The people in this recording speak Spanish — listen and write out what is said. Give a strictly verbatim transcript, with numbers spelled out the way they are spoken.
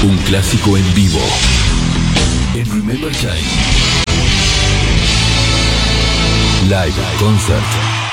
Un clásico en vivo. En Remember Time. Live Concert.